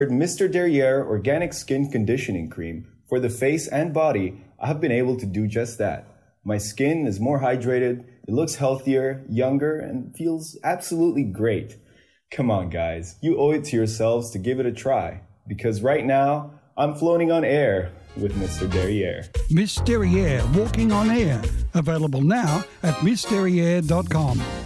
Mr. Derriere Organic Skin Conditioning Cream for the face and body, I have been able to do just that. My skin is more hydrated, it looks healthier, younger, and feels absolutely great. Come on, guys, you owe it to yourselves to give it a try, because right now, I'm floating on air with Mr. Derriere. Miss Derriere Walking on Air. Available now at missderriere.com.